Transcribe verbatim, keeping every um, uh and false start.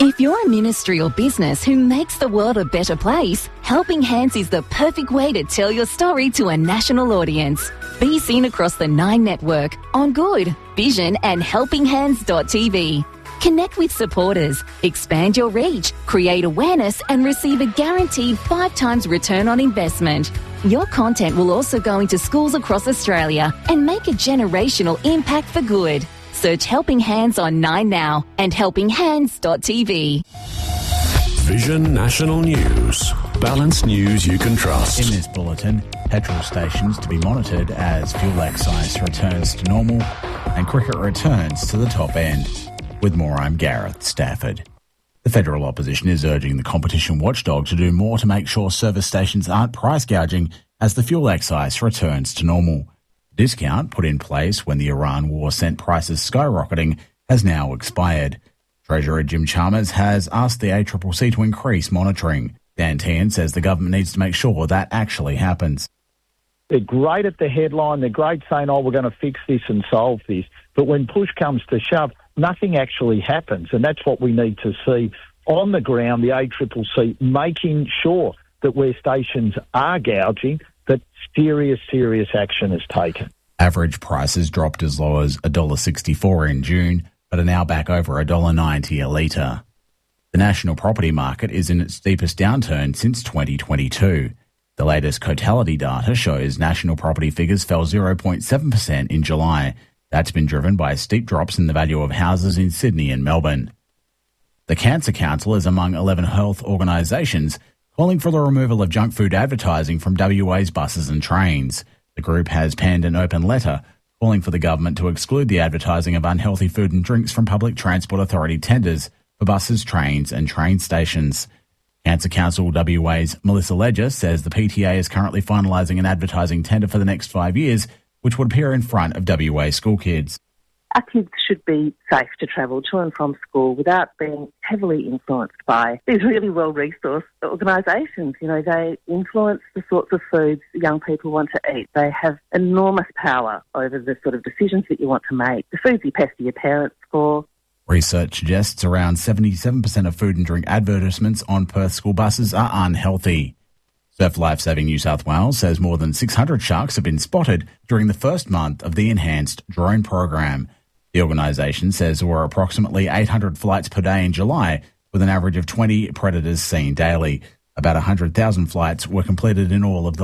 If you're a ministry or business who makes the world a better place, Helping Hands is the perfect way to tell your story to a national audience. Be seen across the Nine Network, On Good, Vision and helping hands dot t v. Connect with supporters, expand your reach, create awareness and receive a guaranteed five times return on investment. Your content will also go into schools across Australia and make a generational impact for good. Search Helping Hands on Nine now and helping hands dot t v. Vision National News. Balanced news you can trust. In this bulletin, petrol stations to be monitored as fuel excise returns to normal and cricket returns to the top end. With more, I'm Gareth Stafford. The federal opposition is urging the competition watchdog to do more to make sure service stations aren't price gouging as the fuel excise returns to normal. The discount put in place when the Iran war sent prices skyrocketing has now expired. Treasurer Jim Chalmers has asked the A C C C to increase monitoring. Dan Tehan says the government needs to make sure that actually happens. They're great at the headline. They're great saying, oh, we're going to fix this and solve this. But when push comes to shove, nothing actually happens. And that's what we need to see on the ground, the A C C C making sure that where stations are gouging, that serious, serious action is taken. Average prices dropped as low as one dollar sixty-four in June, but are now back over one dollar ninety a litre. The national property market is in its deepest downturn since twenty twenty-two. The latest Cotality data shows national property figures fell zero point seven percent in July. That's been driven by steep drops in the value of houses in Sydney and Melbourne. The Cancer Council is among eleven health organisations calling for the removal of junk food advertising from W A's buses and trains. The group has penned an open letter calling for the government to exclude the advertising of unhealthy food and drinks from Public Transport Authority tenders for buses, trains and train stations. Cancer Council W A's Melissa Ledger says the P T A is currently finalising an advertising tender for the next five years, which would appear in front of W A school kids. Our kids should be safe to travel to and from school without being heavily influenced by these really well-resourced organisations. You know, they influence the sorts of foods young people want to eat. They have enormous power over the sort of decisions that you want to make, the foods you pester your parents for. Research suggests around seventy-seven percent of food and drink advertisements on Perth school buses are unhealthy. Surf Lifesaving New South Wales says more than six hundred sharks have been spotted during the first month of the enhanced drone program. The organisation says there were approximately eight hundred flights per day in July, with an average of twenty predators seen daily. About one hundred thousand flights were completed in all of the